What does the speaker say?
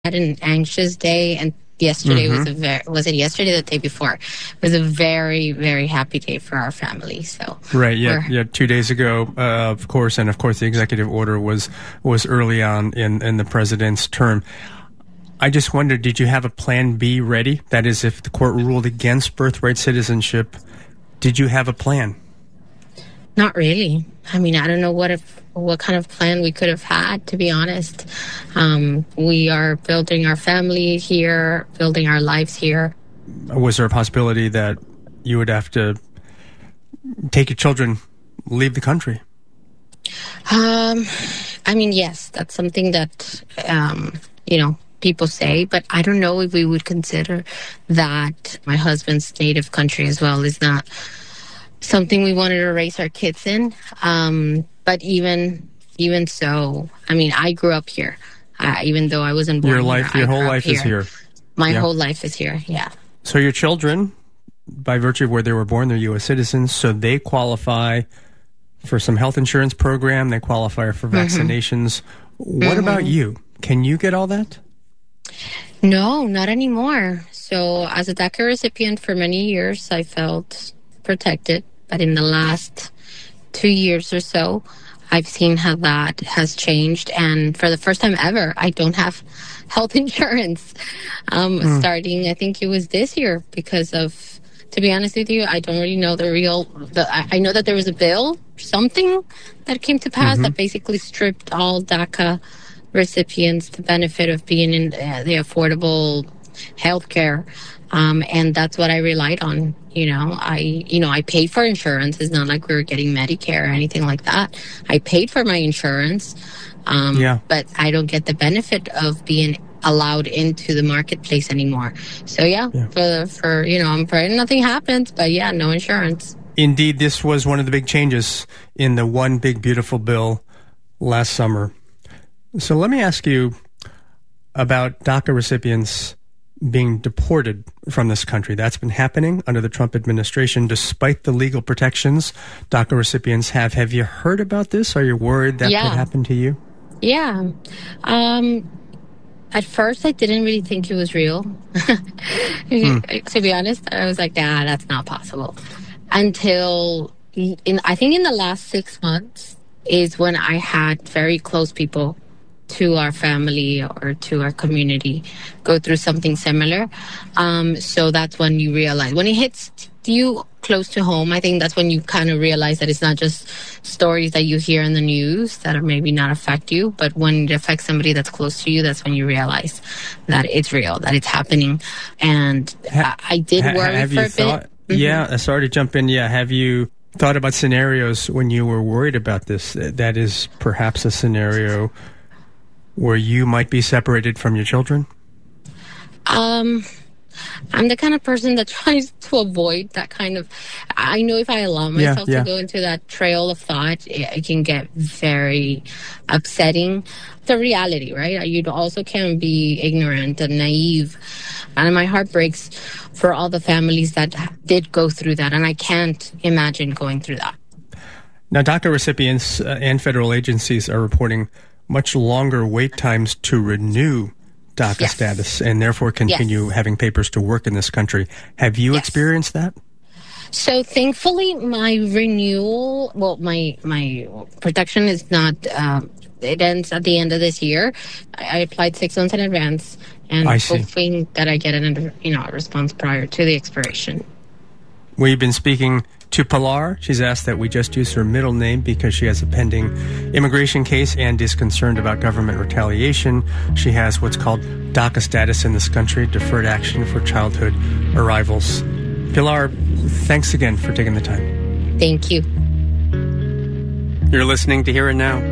had an anxious day, and yesterday was it yesterday or the day before? It was a very, very happy day for our family. So right, yeah. 2 days ago, of course, the executive order was early on in the president's term. I just wondered, did you have a plan B ready? That is, if the court ruled against birthright citizenship, did you have a plan? Not really. I mean, I don't know what kind of plan we could have had, to be honest. We are building our family here, building our lives here. Was there a possibility that you would have to take your children, leave the country? I mean, yes, that's something that, people say, but I don't know if we would consider that my husband's native country as well is not something we wanted to raise our kids in. But even so, I mean, I grew up here. Even though I wasn't born your whole life is here. My whole life is here, yeah. So your children, by virtue of where they were born, they're U.S. citizens, so they qualify for some health insurance program. They qualify for vaccinations. What about you? Can you get all that? No, not anymore. So as a DACA recipient for many years, I felt protected. But in the last 2 years or so, I've seen how that has changed. And for the first time ever, I don't have health insurance. Starting, I think it was this year because of, to be honest with you, I don't really know I know that there was a bill, something that came to pass that basically stripped all DACA recipients the benefit of being in the affordable health care. And that's what I relied on. I paid for insurance. It's not like we were getting Medicare or anything like that. I paid for my insurance. But I don't get the benefit of being allowed into the marketplace anymore. So for I'm praying nothing happens, but no insurance. Indeed, this was one of the big changes in the One Big Beautiful Bill last summer. So let me ask you about DACA recipients being deported from this country. That's been happening under the Trump administration, despite the legal protections DACA recipients have. Have you heard about this? Are you worried that could happen to you? Yeah. At first, I didn't really think it was real. To be honest, I was like, nah, that's not possible. Until, I think in the last 6 months is when I had very close people to our family or to our community go through something similar. So that's when you realize, when it hits you close to home, I think that's when you kind of realize that it's not just stories that you hear in the news that are maybe not affect you, but when it affects somebody that's close to you, that's when you realize that it's real, that it's happening. And I did worry for a bit. Yeah, sorry to jump in. Yeah, have you thought about scenarios when you were worried about this? That is perhaps a scenario where you might be separated from your children? I'm the kind of person that tries to avoid that kind of... I know if I allow myself to go into that trail of thought, it can get very upsetting. The reality, right? You also can't be ignorant and naive. And my heart breaks for all the families that did go through that. And I can't imagine going through that. Now, DACA recipients and federal agencies are reporting much longer wait times to renew DACA status and therefore continue having papers to work in this country. Have you experienced that? So thankfully, my renewal, my protection is not, it ends at the end of this year. I applied 6 months in advance and hoping that I get a response prior to the expiration. We've been speaking to Pilar. She's asked that we just use her middle name because she has a pending immigration case and is concerned about government retaliation. She has what's called DACA status in this country, Deferred Action for Childhood Arrivals. Pilar, thanks again for taking the time. Thank you. You're listening to Here and Now.